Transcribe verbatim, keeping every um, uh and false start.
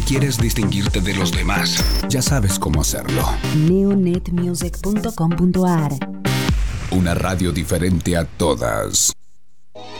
¿Quieres distinguirte de los demás? Ya sabes cómo hacerlo. neonetmusic punto com punto ar. Una radio diferente a todas.